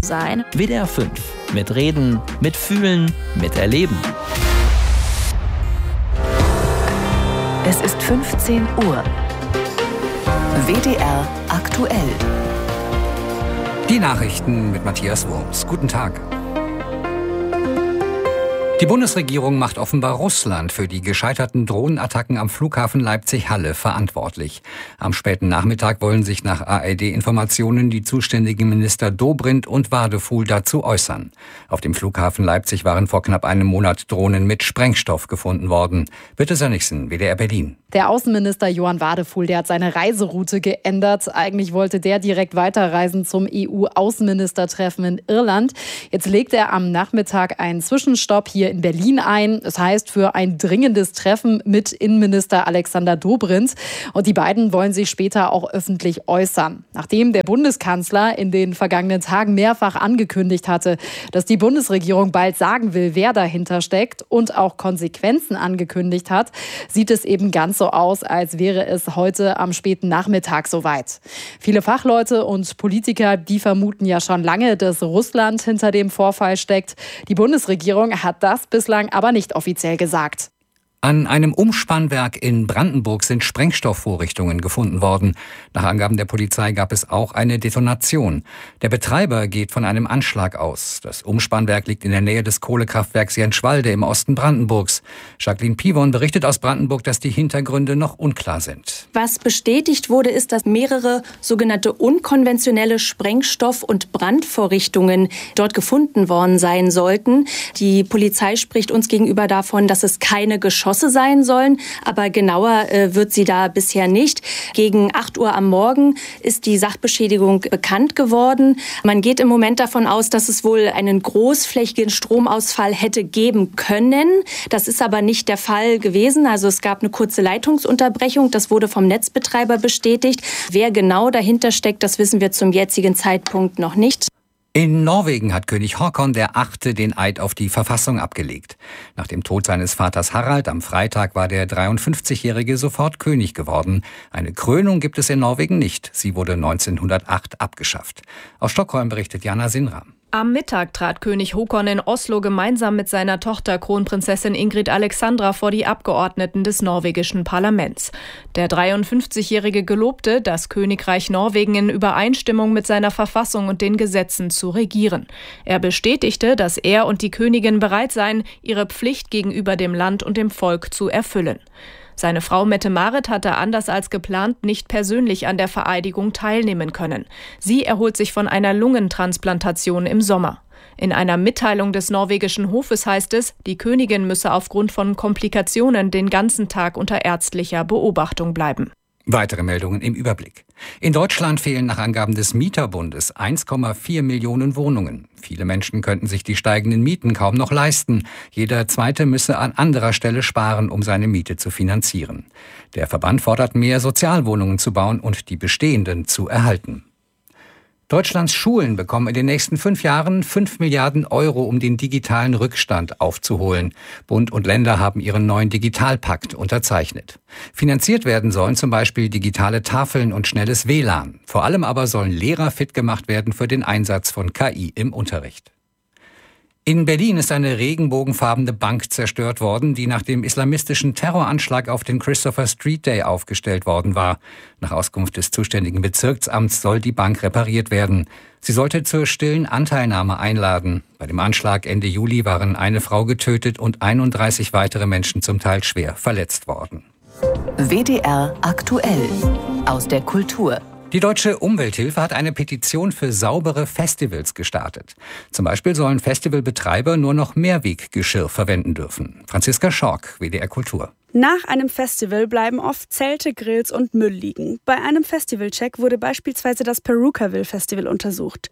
sein. WDR 5. Mitreden, mitfühlen, miterleben. Es ist 15 Uhr. WDR aktuell. Die Nachrichten mit Matthias Wurms. Guten Tag. Die Bundesregierung macht offenbar Russland für die gescheiterten Drohnenattacken am Flughafen Leipzig-Halle verantwortlich. Am späten Nachmittag wollen sich nach ARD-Informationen die zuständigen Minister Dobrindt und Wadefuhl dazu äußern. Auf dem Flughafen Leipzig waren vor knapp einem Monat Drohnen mit Sprengstoff gefunden worden. Birte Sönnigsen, WDR Berlin. Der Außenminister Johann Wadefuhl, der hat seine Reiseroute geändert. Eigentlich wollte der direkt weiterreisen zum EU-Außenministertreffen in Irland. Jetzt legt er am Nachmittag einen Zwischenstopp hier in Berlin ein. Das heißt, für ein dringendes Treffen mit Innenminister Alexander Dobrindt. Und die beiden wollen sich später auch öffentlich äußern. Nachdem der Bundeskanzler in den vergangenen Tagen mehrfach angekündigt hatte, dass die Bundesregierung bald sagen will, wer dahinter steckt und auch Konsequenzen angekündigt hat, sieht es eben ganz so aus, als wäre es heute am späten Nachmittag soweit. Viele Fachleute und Politiker, die vermuten ja schon lange, dass Russland hinter dem Vorfall steckt. Die Bundesregierung hat das bislang aber nicht offiziell gesagt. An einem Umspannwerk in Brandenburg sind Sprengstoffvorrichtungen gefunden worden. Nach Angaben der Polizei gab es auch eine Detonation. Der Betreiber geht von einem Anschlag aus. Das Umspannwerk liegt in der Nähe des Kohlekraftwerks Jenschwalde im Osten Brandenburgs. Jacqueline Pivon berichtet aus Brandenburg, dass die Hintergründe noch unklar sind. Was bestätigt wurde, ist, dass mehrere sogenannte unkonventionelle Sprengstoff- und Brandvorrichtungen dort gefunden worden sein sollten. Die Polizei spricht uns gegenüber davon, dass es keine Geschosse sein sollen, aber genauer wird sie da bisher nicht. Gegen 8 Uhr am Morgen ist die Sachbeschädigung bekannt geworden. Man geht im Moment davon aus, dass es wohl einen großflächigen Stromausfall hätte geben können. Das ist aber nicht der Fall gewesen. Also es gab eine kurze Leitungsunterbrechung. Das wurde vom Netzbetreiber bestätigt. Wer genau dahinter steckt, das wissen wir zum jetzigen Zeitpunkt noch nicht. In Norwegen hat König Håkon VIII. Den Eid auf die Verfassung abgelegt. Nach dem Tod seines Vaters Harald am Freitag war der 53-Jährige sofort König geworden. Eine Krönung gibt es in Norwegen nicht. Sie wurde 1908 abgeschafft. Aus Stockholm berichtet Jana Sinram. Am Mittag trat König Håkon in Oslo gemeinsam mit seiner Tochter Kronprinzessin Ingrid Alexandra vor die Abgeordneten des norwegischen Parlaments. Der 53-Jährige gelobte, das Königreich Norwegen in Übereinstimmung mit seiner Verfassung und den Gesetzen zu regieren. Er bestätigte, dass er und die Königin bereit seien, ihre Pflicht gegenüber dem Land und dem Volk zu erfüllen. Seine Frau Mette-Marit hatte anders als geplant nicht persönlich an der Vereidigung teilnehmen können. Sie erholt sich von einer Lungentransplantation im Sommer. In einer Mitteilung des norwegischen Hofes heißt es, die Königin müsse aufgrund von Komplikationen den ganzen Tag unter ärztlicher Beobachtung bleiben. Weitere Meldungen im Überblick. In Deutschland fehlen nach Angaben des Mieterbundes 1,4 Millionen Wohnungen. Viele Menschen könnten sich die steigenden Mieten kaum noch leisten. Jeder Zweite müsse an anderer Stelle sparen, um seine Miete zu finanzieren. Der Verband fordert, mehr Sozialwohnungen zu bauen und die bestehenden zu erhalten. Deutschlands Schulen bekommen in den nächsten 5 Jahren 5 Milliarden Euro, um den digitalen Rückstand aufzuholen. Bund und Länder haben ihren neuen Digitalpakt unterzeichnet. Finanziert werden sollen zum Beispiel digitale Tafeln und schnelles WLAN. Vor allem aber sollen Lehrer fit gemacht werden für den Einsatz von KI im Unterricht. In Berlin ist eine regenbogenfarbene Bank zerstört worden, die nach dem islamistischen Terroranschlag auf den Christopher Street Day aufgestellt worden war. Nach Auskunft des zuständigen Bezirksamts soll die Bank repariert werden. Sie sollte zur stillen Anteilnahme einladen. Bei dem Anschlag Ende Juli waren eine Frau getötet und 31 weitere Menschen zum Teil schwer verletzt worden. WDR aktuell aus der Kultur. Die Deutsche Umwelthilfe hat eine Petition für saubere Festivals gestartet. Zum Beispiel sollen Festivalbetreiber nur noch Mehrweggeschirr verwenden dürfen. Franziska Schork, WDR Kultur. Nach einem Festival bleiben oft Zelte, Grills und Müll liegen. Bei einem Festivalcheck wurde beispielsweise das Perucaville Festival untersucht.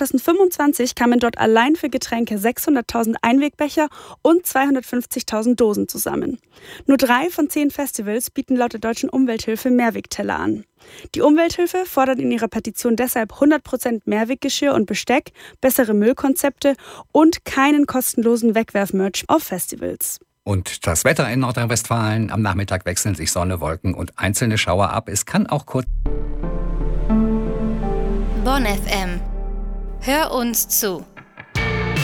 2025 kamen dort allein für Getränke 600.000 Einwegbecher und 250.000 Dosen zusammen. Nur 3 von 10 Festivals bieten laut der Deutschen Umwelthilfe Mehrwegteller an. Die Umwelthilfe fordert in ihrer Petition deshalb 100% Mehrweggeschirr und Besteck, bessere Müllkonzepte und keinen kostenlosen Wegwerfmerch auf Festivals. Und das Wetter in Nordrhein-Westfalen. Am Nachmittag wechseln sich Sonne, Wolken und einzelne Schauer ab. Es kann auch kurz... Bonn FM. Hör uns zu.